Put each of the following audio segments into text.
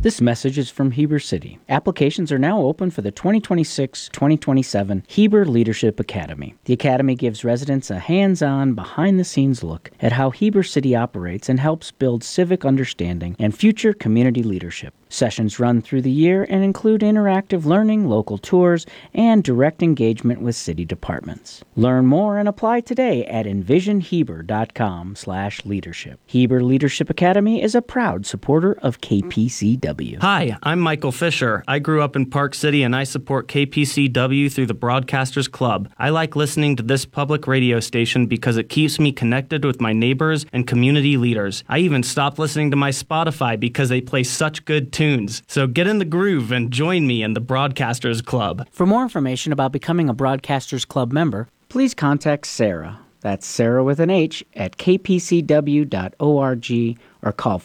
This message is from Heber City. Applications are now open for the 2026-2027 Heber Leadership Academy. The Academy gives residents a hands-on, behind-the-scenes look at how Heber City operates and helps build civic understanding and future community leadership. Sessions run through the year and include interactive learning, local tours, and direct engagement with city departments. Learn more and apply today at envisionheber.com/leadership. Heber Leadership Academy is a proud supporter of KPCW. Hi, I'm Michael Fisher. I grew up in Park City and I support KPCW through the Broadcasters Club. I like listening to this public radio station because it keeps me connected with my neighbors and community leaders. I even stopped listening to my Spotify because they play such good tunes. So get in the groove and join me in the Broadcasters Club. For more information about becoming a Broadcasters Club member, please contact Sarah. That's Sarah with an H at kpcw.org or call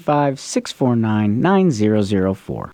435-649-9004.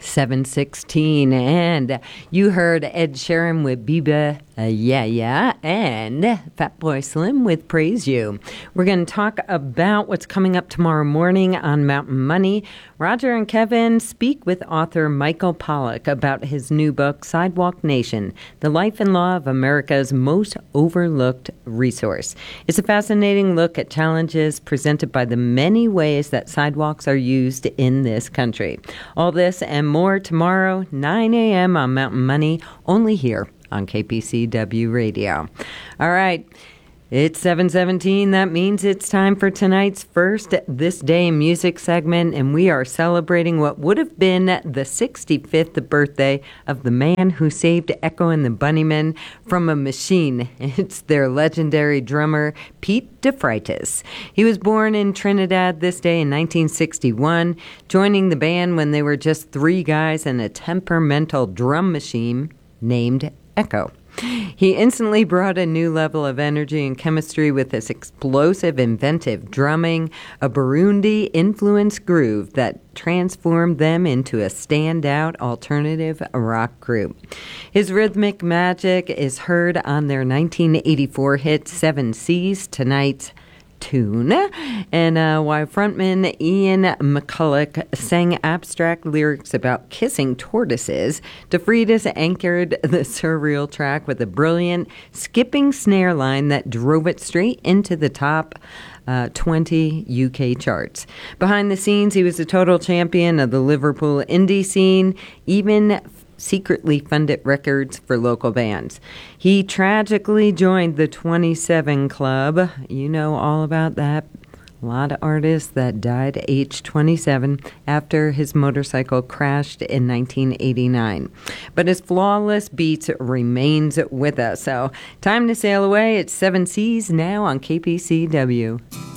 7:16, and you heard Ed Sheeran with Biba Yeah Yeah and Fatboy Slim with Praise You. We're going to talk about what's coming up tomorrow morning on Mountain Money. Roger and Kevin speak with author Michael Pollack about his new book, Sidewalk Nation, The Life and Law of America's Most Overlooked Resource. It's a fascinating look at challenges presented by the many ways that sidewalks are used in this country. All this and more tomorrow, 9 a.m. on Mountain Money, only here on KPCW Radio. All right, it's 7:17. That means it's time for tonight's first This Day in Music segment, and we are celebrating what would have been the 65th birthday of the man who saved Echo and the Bunnymen from a machine. It's their legendary drummer, Pete DeFreitas. He was born in Trinidad this day in 1961, joining the band when they were just three guys and a temperamental drum machine named Echo. He instantly brought a new level of energy and chemistry with his explosive, inventive drumming, a Burundi-influenced groove that transformed them into a standout alternative rock group. His rhythmic magic is heard on their 1984 hit Seven Seas, tonight's tune, and while frontman Ian McCulloch sang abstract lyrics about kissing tortoises, DeFreitas anchored the surreal track with a brilliant skipping snare line that drove it straight into the top 20 UK charts. Behind the scenes, he was a total champion of the Liverpool indie scene, even secretly funded records for local bands. He tragically joined the 27 Club. You know all about that. A lot of artists that died at age 27 after his motorcycle crashed in 1989. But his flawless beats remains with us. So time to sail away. It's Seven Seas now on KPCW.